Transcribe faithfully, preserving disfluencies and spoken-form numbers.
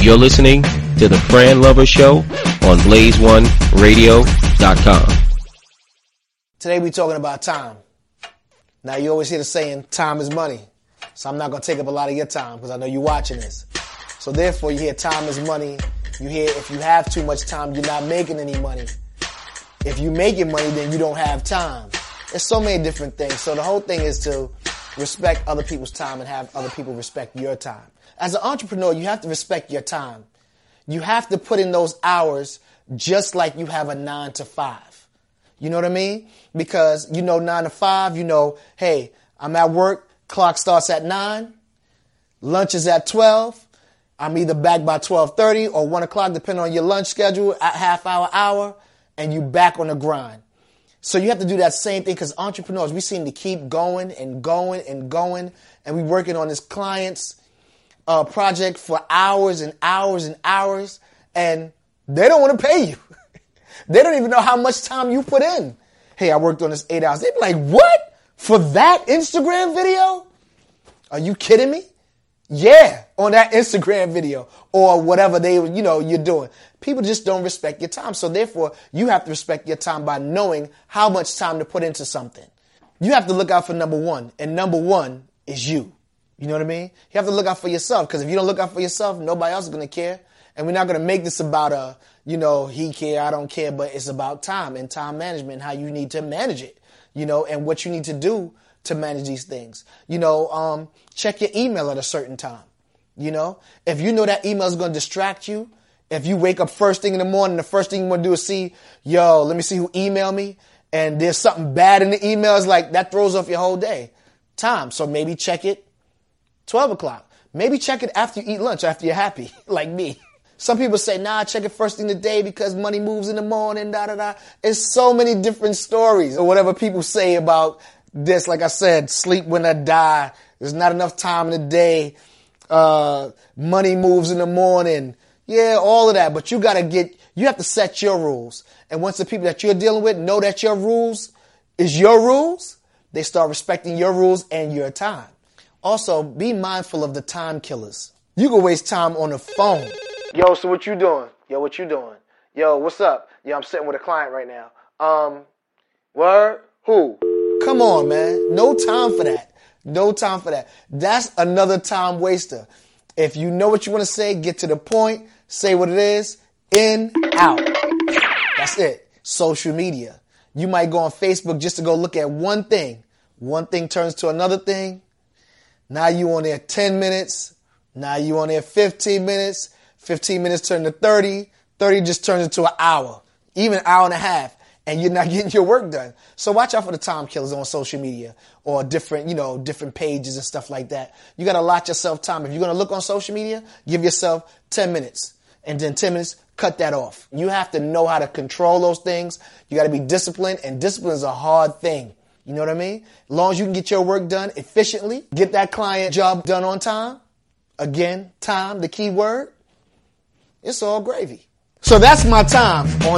You're listening to the Fran Lover Show on blaze one radio dot com. Today we're talking about time. Now you always hear the saying, time is money. So I'm not going to take up a lot of your time because I know you're watching this. So therefore you hear time is money. You hear if you have too much time, you're not making any money. If you're making money, then you don't have time. There's so many different things. So the whole thing is to respect other people's time and have other people respect your time. As an entrepreneur, you have to respect your time. You have to put in those hours just like you have a nine to five. You know what I mean? Because you know nine to five, you know, hey, I'm at work, clock starts at nine, lunch is at twelve. I'm either back by twelve thirty or one o'clock, depending on your lunch schedule, at half hour, hour, and you back on the grind. So you have to do that same thing because entrepreneurs, we seem to keep going and going and going, and we working on this client's uh, project for hours and hours and hours, and they don't want to pay you. They don't even know how much time you put in. Hey, I worked on this eight hours. They'd be like, what? For that Instagram video? Are you kidding me? Yeah, on that Instagram video or whatever they, you know, you're doing. People just don't respect your time. So therefore, you have to respect your time by knowing how much time to put into something. You have to look out for number one, and number one is you. You know what I mean? You have to look out for yourself, because if you don't look out for yourself, nobody else is going to care. And we're not going to make this about a, you know, he care, I don't care, but it's about time and time management and how you need to manage it, you know, and what you need to do to manage these things. You know, um, check your email at a certain time. You know, if you know that email is going to distract you, if you wake up first thing in the morning, the first thing you want to do is see, yo, let me see who emailed me, and there's something bad in the email, it's like that throws off your whole day. Time. So maybe check it twelve o'clock. Maybe check it after you eat lunch, after you're happy, like me. Some people say, nah, check it first thing of the day because money moves in the morning, da da da. It's so many different stories or whatever people say about this. Like I said, sleep when I die. There's not enough time in the day. Uh, money moves in the morning. Yeah, all of that. But you got to get, you have to set your rules. And once the people that you're dealing with know that your rules is your rules, they start respecting your rules and your time. Also, be mindful of the time killers. You can waste time on the phone. Yo, so what you doing? Yo, what you doing? Yo, what's up? Yo, I'm sitting with a client right now. Um, word? Who? Come on, man. No time for that. No time for that. That's another time waster. If you know what you want to say, get to the point, say what it is, in, out. That's it. Social media. You might go on Facebook just to go look at one thing. One thing turns to another thing. Now you on there ten minutes. Now you on there fifteen minutes. fifteen minutes turn to thirty. thirty just turns into an hour, even an hour and a half, and you're not getting your work done. So watch out for the time killers on social media or different, you know, different pages and stuff like that. You got to allot yourself time. If you're going to look on social media, give yourself ten minutes, and then ten minutes, cut that off. You have to know how to control those things. You got to be disciplined, and discipline is a hard thing. You know what I mean? As long as you can get your work done efficiently, get that client job done on time. Again, time, the key word. It's all gravy. So that's my time on